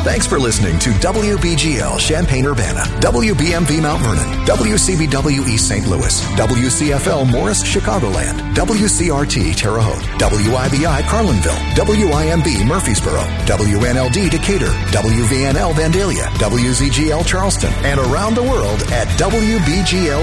Thanks for listening to WBGL Champaign-Urbana, WBMV Mount Vernon, WCBW East St. Louis, WCFL Morris, Chicagoland, WCRT Terre Haute, WIBI Carlinville, WIMB Murfreesboro, WNLD Decatur, WVNL Vandalia, WZGL Charleston, and around the world at WBGL